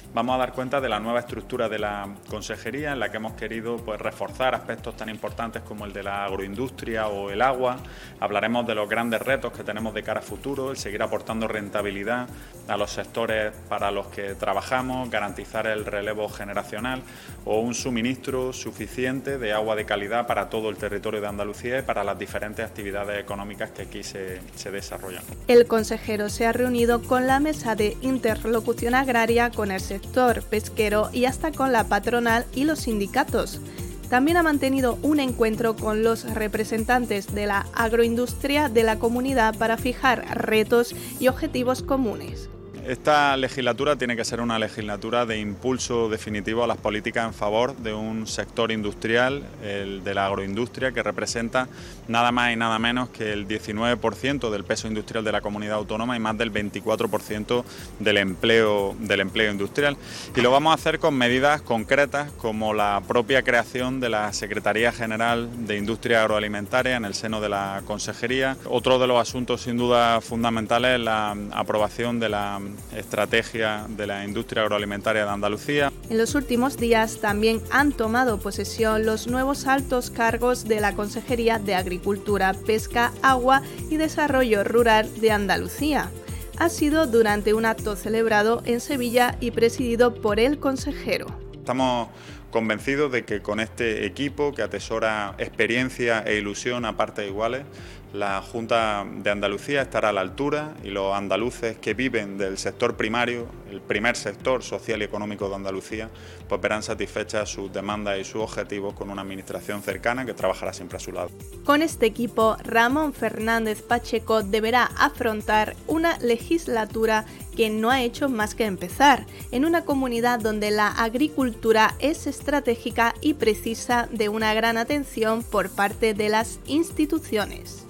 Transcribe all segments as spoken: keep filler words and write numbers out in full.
vamos a dar cuenta de la nueva estructura de la consejería, en la que hemos querido pues, reforzar aspectos tan importantes como el de la agroindustria o el agua. Hablaremos de los grandes retos que tenemos de cara a futuro, el seguir aportando rentabilidad a los sectores para los que trabajamos, garantizar el relevo generacional o un suministro suficiente de agua de calidad para todo el territorio de Andalucía y para las diferentes actividades económicas que aquí se, se desarrollan. El consejero se ha reunido con la mesa de interlocución agraria, con el sector pesquero y hasta con la patronal y los sindicatos. También ha mantenido un encuentro con los representantes de la agroindustria de la comunidad para fijar retos y objetivos comunes. Esta legislatura tiene que ser una legislatura de impulso definitivo a las políticas en favor de un sector industrial, el de la agroindustria, que representa nada más y nada menos que el diecinueve por ciento del peso industrial de la comunidad autónoma y más del veinticuatro por ciento del empleo, del empleo industrial. Y lo vamos a hacer con medidas concretas como la propia creación de la Secretaría General de Industria Agroalimentaria en el seno de la Consejería. Otro de los asuntos sin duda fundamentales es la aprobación de la estrategia de la industria agroalimentaria de Andalucía. En los últimos días también han tomado posesión los nuevos altos cargos de la Consejería de Agricultura, Pesca, Agua y Desarrollo Rural de Andalucía. Ha sido durante un acto celebrado en Sevilla y presidido por el consejero. Estamos convencidos de que con este equipo que atesora experiencia e ilusión a partes iguales, la Junta de Andalucía estará a la altura y los andaluces que viven del sector primario, el primer sector social y económico de Andalucía, pues verán satisfechas sus demandas y sus objetivos con una administración cercana que trabajará siempre a su lado. Con este equipo, Ramón Fernández Pacheco deberá afrontar una legislatura que no ha hecho más que empezar, en una comunidad donde la agricultura es estratégica y precisa de una gran atención por parte de las instituciones.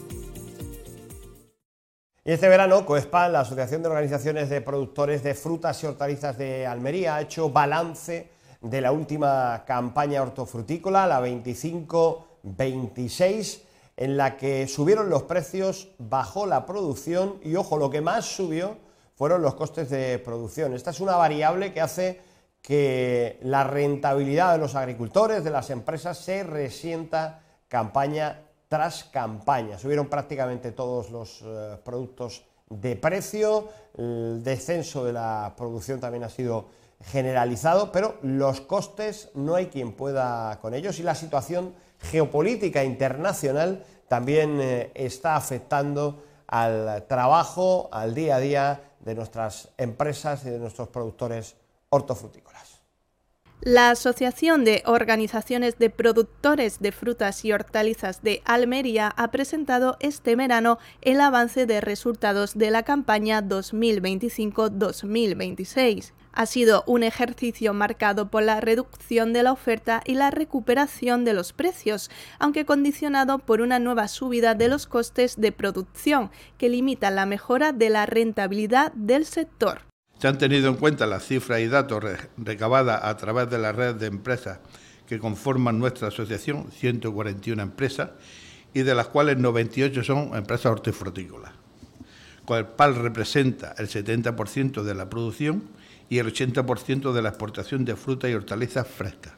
Y este verano, COESPAN, la Asociación de Organizaciones de Productores de Frutas y Hortalizas de Almería, ha hecho balance de la última campaña hortofrutícola, la veinticinco veintiséis, en la que subieron los precios, bajó la producción y, ojo, lo que más subió fueron los costes de producción. Esta es una variable que hace que la rentabilidad de los agricultores, de las empresas, se resienta campaña tras campaña. Subieron prácticamente todos los eh, productos de precio, el descenso de la producción también ha sido generalizado, pero los costes no hay quien pueda con ellos y la situación geopolítica internacional también eh, está afectando al trabajo, al día a día de nuestras empresas y de nuestros productores hortofrutícolas. La Asociación de Organizaciones de Productores de Frutas y Hortalizas de Almería ha presentado este verano el avance de resultados de la campaña dos mil veinticinco dos mil veintiséis. Ha sido un ejercicio marcado por la reducción de la oferta y la recuperación de los precios, aunque condicionado por una nueva subida de los costes de producción, que limitan la mejora de la rentabilidad del sector. Se han tenido en cuenta las cifras y datos recabadas a través de la red de empresas que conforman nuestra asociación, ciento cuarenta y una empresas, y de las cuales noventa y ocho son empresas hortofrutícolas. COESPAN representa el setenta por ciento de la producción y el ochenta por ciento de la exportación de frutas y hortalizas frescas.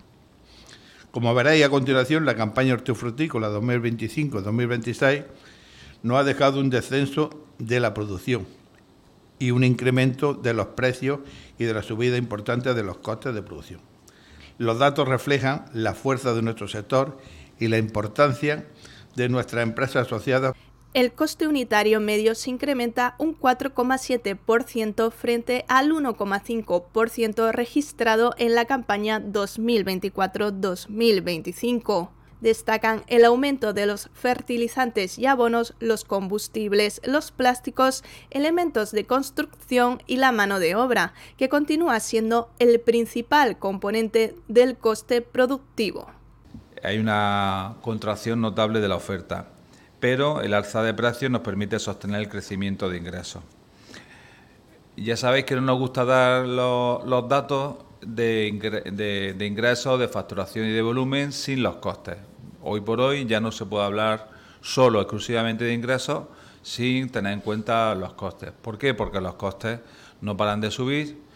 Como veréis a continuación, la campaña hortofrutícola dos mil veinticinco dos mil veintiséis nos ha dejado un descenso de la producción y un incremento de los precios y de la subida importante de los costes de producción. Los datos reflejan la fuerza de nuestro sector y la importancia de nuestras empresas asociadas. El coste unitario medio se incrementa un cuatro coma siete por ciento frente al uno coma cinco por ciento registrado en la campaña dos mil veinticuatro dos mil veinticinco. Destacan el aumento de los fertilizantes y abonos, los combustibles, los plásticos, elementos de construcción y la mano de obra, que continúa siendo el principal componente del coste productivo. Hay una contracción notable de la oferta, pero el alza de precios nos permite sostener el crecimiento de ingresos. Ya sabéis que no nos gusta dar los, los datos de, ingre, de, de ingresos, de facturación y de volumen sin los costes. Hoy por hoy ya no se puede hablar solo exclusivamente de ingresos sin tener en cuenta los costes. ¿Por qué? Porque los costes no paran de subir